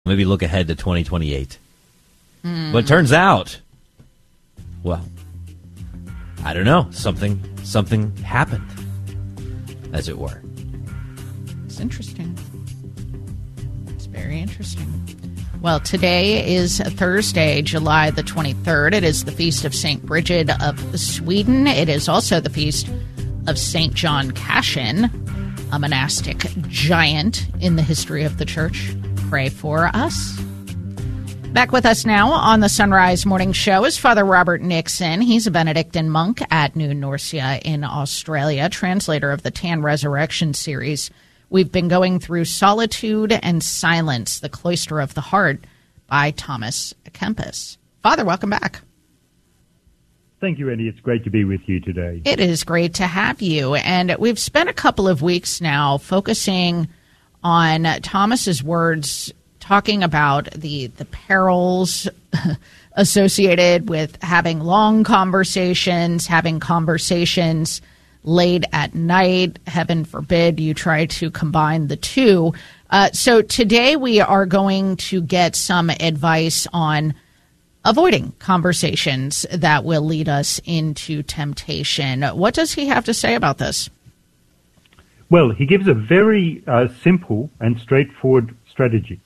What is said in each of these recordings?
Maybe look ahead to 2028. But it turns out, well, I don't know. Something happened, as it were. It's interesting. It's very interesting. Well, today is Thursday, July the 23rd. It is the feast of St. Bridget of Sweden. It is also the feast of St. John Cassian, a monastic giant in the history of the church. Pray for us. Back with us now on the Sunrise Morning Show is Father Robert Nixon. He's a Benedictine monk at New Norcia in Australia, translator of the Tan Resurrection series. We've been going through Solitude and Silence, the Cloister of the Heart by Thomas à Kempis. Father, welcome back. Thank you, Andy. It's great to be with you today. It is great to have you. And we've spent a couple of weeks now focusing on Thomas's words, talking about the perils associated with having long conversations, having conversations late at night. Heaven forbid you try to combine the two. So today we are going to get some advice on avoiding conversations that will lead us into temptation. What does he have to say about this? Well, he gives a very simple and straightforward strategy,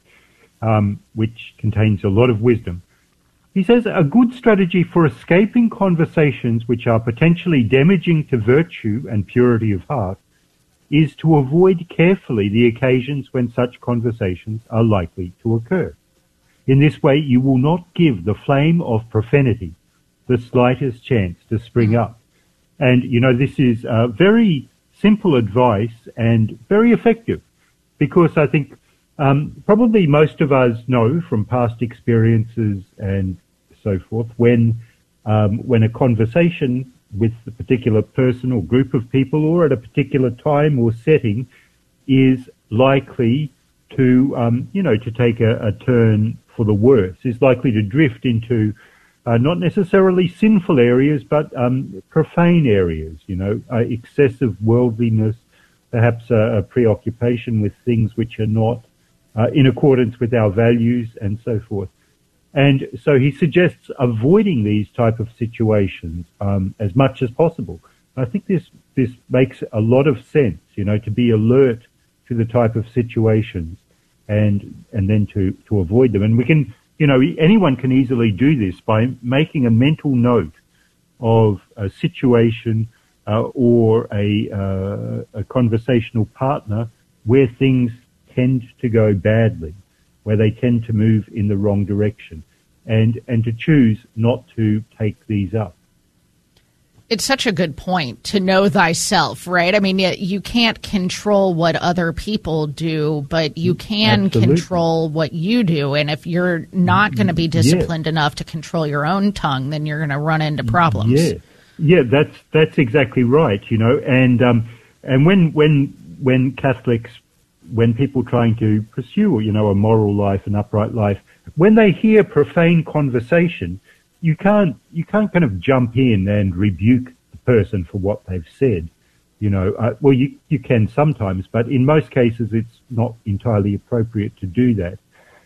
which contains a lot of wisdom. He says a good strategy for escaping conversations which are potentially damaging to virtue and purity of heart is to avoid carefully the occasions when such conversations are likely to occur. In this way, you will not give the flame of profanity the slightest chance to spring up. And, you know, this is very simple advice and very effective, because I think probably most of us know from past experiences and so forth when a conversation with a particular person or group of people or at a particular time or setting is likely to to take a turn for the worse, is likely to drift into not necessarily sinful areas, but profane areas, excessive worldliness, perhaps a preoccupation with things which are not in accordance with our values and so forth. And so he suggests avoiding these type of situations as much as possible. I think this makes a lot of sense, to be alert to the type of situations and then to avoid them. And we can, anyone can easily do this by making a mental note of a situation or a conversational partner where things tend to go badly, where they tend to move in the wrong direction, and to choose not to take these up. It's such a good point to know thyself, right? I mean, you can't control what other people do, but you can control what you do. And if you're not going to be disciplined enough to control your own tongue, then you're going to run into problems. Yeah, that's exactly right. And when Catholics, when people trying to pursue, a moral life, an upright life, when they hear profane conversation, you can't kind of jump in and rebuke the person for what they've said. Well, you can sometimes, but in most cases it's not entirely appropriate to do that.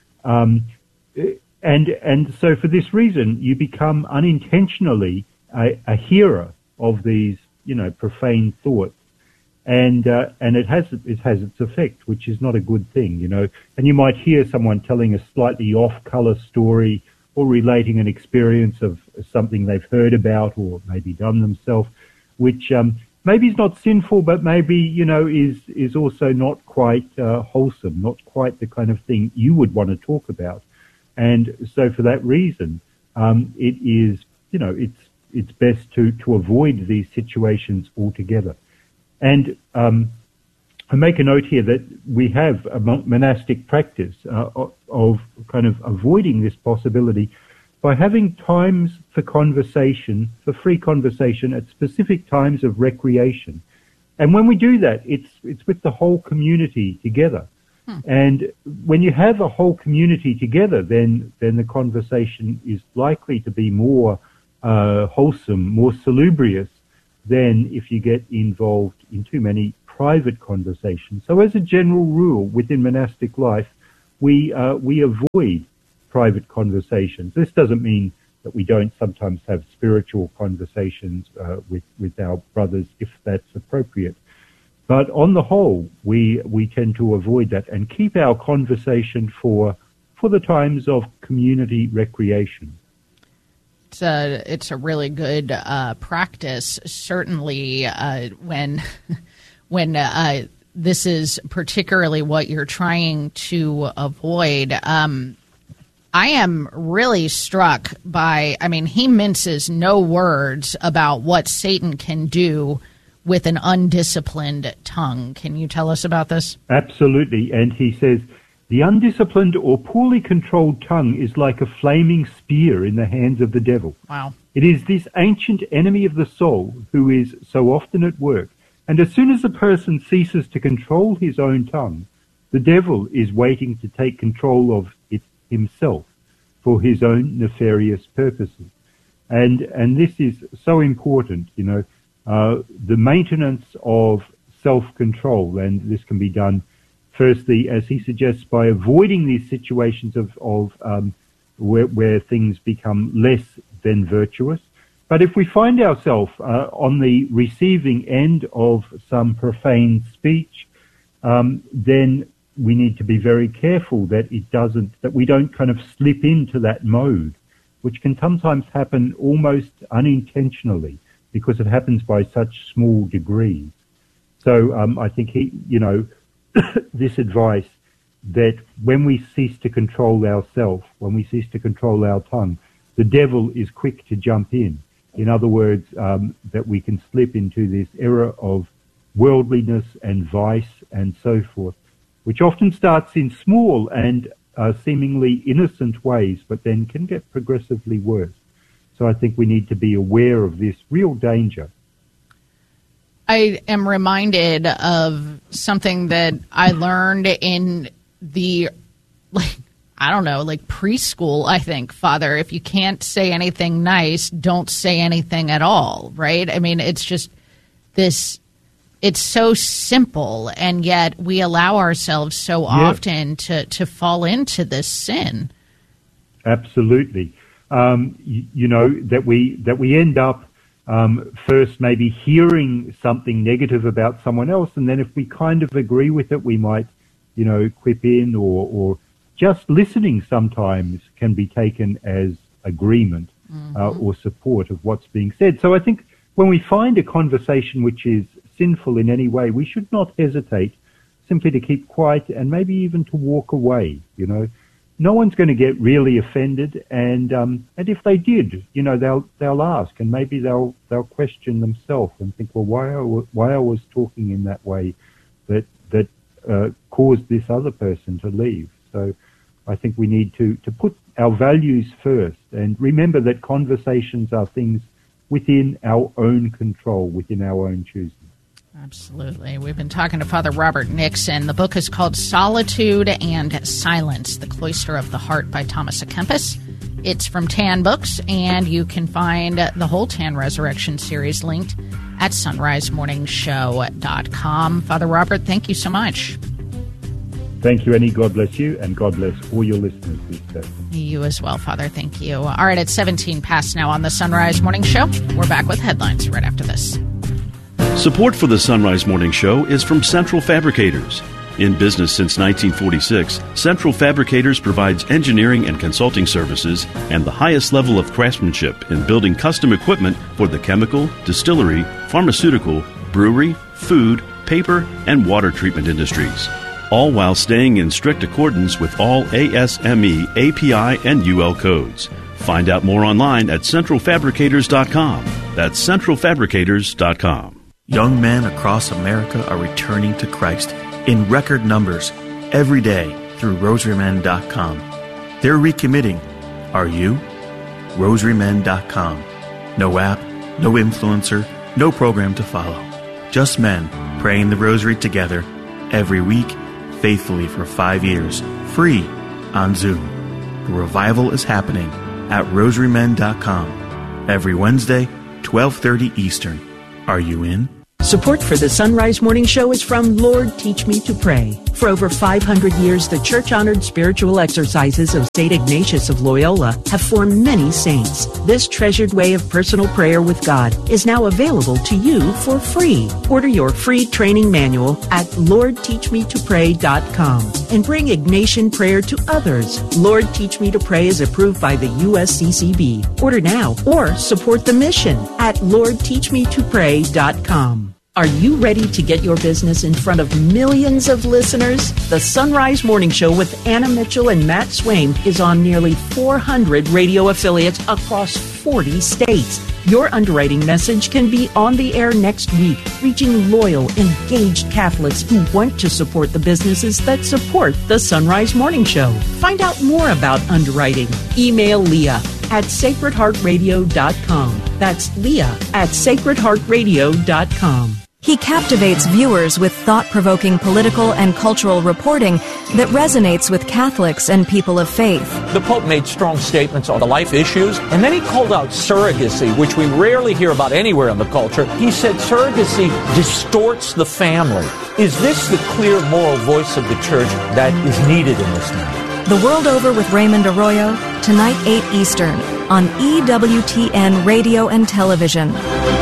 And so for this reason, you become unintentionally a hearer of these, profane thoughts. And it has its effect, which is not a good thing, And you might hear someone telling a slightly off-color story or relating an experience of something they've heard about or maybe done themselves, which maybe is not sinful, but maybe, is also not quite wholesome, not quite the kind of thing you would want to talk about. And so for that reason, it is, it's best to avoid these situations altogether. And I make a note here that we have a monastic practice of kind of avoiding this possibility by having times for conversation, for free conversation at specific times of recreation. And when we do that, it's with the whole community together. And when you have a whole community together, then the conversation is likely to be more wholesome, more salubrious than if you get involved in too many private conversations. So as a general rule within monastic life, we avoid private conversations. This doesn't mean that we don't sometimes have spiritual conversations with our brothers if that's appropriate. But on the whole, we tend to avoid that and keep our conversation for the times of community recreation. It's a really good practice, certainly when this is particularly what you're trying to avoid. I am really struck by, he minces no words about what Satan can do with an undisciplined tongue. Can you tell us about this? Absolutely. And he says, the undisciplined or poorly controlled tongue is like a flaming spear in the hands of the devil. Wow. It is this ancient enemy of the soul who is so often at work. And as soon as a person ceases to control his own tongue, the devil is waiting to take control of it himself for his own nefarious purposes. And this is so important, the maintenance of self-control, and this can be done firstly, as he suggests, by avoiding these situations of where things become less than virtuous. But if we find ourselves on the receiving end of some profane speech, then we need to be very careful that we don't kind of slip into that mode, which can sometimes happen almost unintentionally because it happens by such small degrees. So I think this advice that when we cease to control ourselves, when we cease to control our tongue, the devil is quick to jump in. In other words, that we can slip into this era of worldliness and vice and so forth, which often starts in small and seemingly innocent ways, but then can get progressively worse. So I think we need to be aware of this real danger. I am reminded of something that I learned in the, preschool, I think, Father. If you can't say anything nice, don't say anything at all, right? It's just this, it's so simple, and yet we allow ourselves so often to fall into this sin. Absolutely. That we end up first maybe hearing something negative about someone else, and then if we kind of agree with it, we might, quip in, or just listening sometimes can be taken as agreement or support of what's being said. So I think when we find a conversation which is sinful in any way, we should not hesitate simply to keep quiet and maybe even to walk away. No one's going to get really offended, and if they did, they'll ask, and maybe they'll question themselves and think, well, why I was talking in that way that caused this other person to leave. So I think we need to put our values first and remember that conversations are things within our own control, within our own choosing. Absolutely. We've been talking to Father Robert Nixon. The book is called Solitude and Silence, The Cloister of the Heart by Thomas à Kempis. It's from Tan Books, and you can find the whole Tan Resurrection series linked at sunrisemorningshow.com. Father Robert, thank you so much. Thank you, Annie. God bless you, and God bless all your listeners this day. You as well, Father. Thank you. All right, it's 17 past now on the Sunrise Morning Show. We're back with headlines right after this. Support for the Sunrise Morning Show is from Central Fabricators. In business since 1946, Central Fabricators provides engineering and consulting services and the highest level of craftsmanship in building custom equipment for the chemical, distillery, pharmaceutical, brewery, food, paper, and water treatment industries, all while staying in strict accordance with all ASME, API, and UL codes. Find out more online at centralfabricators.com. That's centralfabricators.com. Young men across America are returning to Christ in record numbers every day through rosarymen.com. They're recommitting. Are you? rosarymen.com. No app, no influencer, no program to follow. Just men praying the rosary together every week, faithfully for 5 years, free on Zoom. The revival is happening at rosarymen.com every Wednesday, 12:30 Eastern. Are you in? Support for the Sunrise Morning Show is from Lord Teach Me to Pray. For over 500 years, the church-honored spiritual exercises of St. Ignatius of Loyola have formed many saints. This treasured way of personal prayer with God is now available to you for free. Order your free training manual at LordTeachMeToPray.com and bring Ignatian prayer to others. Lord Teach Me to Pray is approved by the USCCB. Order now or support the mission at LordTeachMeToPray.com. Are you ready to get your business in front of millions of listeners? The Sunrise Morning Show with Anna Mitchell and Matt Swain is on nearly 400 radio affiliates across 40 states. Your underwriting message can be on the air next week, reaching loyal, engaged Catholics who want to support the businesses that support the Sunrise Morning Show. Find out more about underwriting. Email Leah at sacredheartradio.com. That's Leah at sacredheartradio.com. He captivates viewers with thought-provoking political and cultural reporting that resonates with Catholics and people of faith. The Pope made strong statements on the life issues, and then he called out surrogacy, which we rarely hear about anywhere in the culture. He said surrogacy distorts the family. Is this the clear moral voice of the Church that is needed in this moment? The World Over with Raymond Arroyo, tonight 8 Eastern, on EWTN Radio and Television.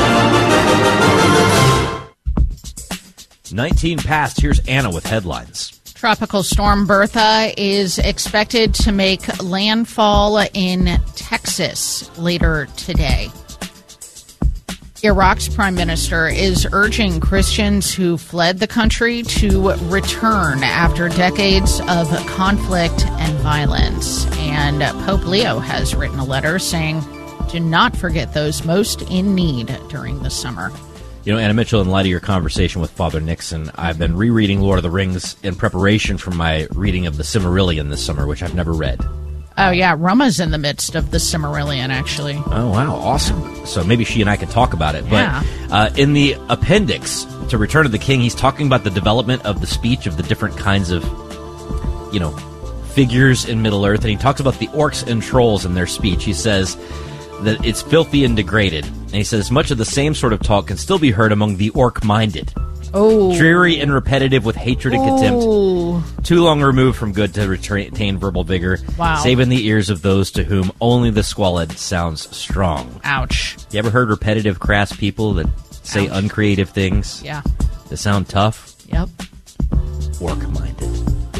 19 past. Here's Anna with headlines. Tropical storm Bertha is expected to make landfall in Texas later today. Iraq's prime minister is urging Christians who fled the country to return after decades of conflict and violence. And Pope Leo has written a letter saying, do not forget those most in need during the summer. You know, Anna Mitchell, in light of your conversation with Father Nixon, I've been rereading Lord of the Rings in preparation for my reading of the Silmarillion this summer, which I've never read. Oh, yeah. Roma's in the midst of the Silmarillion, actually. Oh, wow. Awesome. So maybe she and I could talk about it. Yeah. But in the appendix to Return of the King, he's talking about the development of the speech of the different kinds of, you know, figures in Middle-earth. And he talks about the orcs and trolls in their speech. He says that it's filthy and degraded. And he says much of the same sort of talk can still be heard among the orc-minded. Oh. Dreary and repetitive with hatred and contempt. Too long removed from good to retain verbal vigor. Wow. Save in the ears of those to whom only the squalid sounds strong. Ouch. You ever heard repetitive, crass people that say uncreative things? Yeah. That sound tough? Yep. Orc-minded.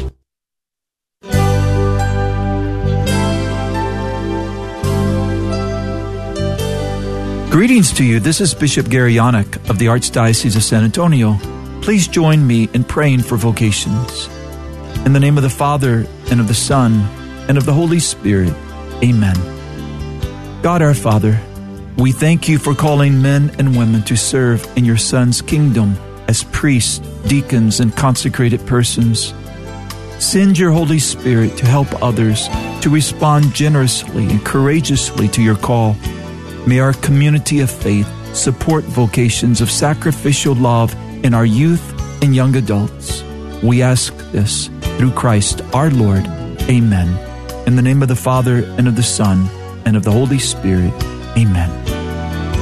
Greetings to you. This is Bishop Gary Yannick of the Archdiocese of San Antonio. Please join me in praying for vocations. In the name of the Father, and of the Son, and of the Holy Spirit. Amen. God our Father, we thank you for calling men and women to serve in your Son's kingdom as priests, deacons, and consecrated persons. Send your Holy Spirit to help others to respond generously and courageously to your call. May our community of faith support vocations of sacrificial love in our youth and young adults. We ask this through Christ our Lord. Amen. In the name of the Father, and of the Son, and of the Holy Spirit. Amen.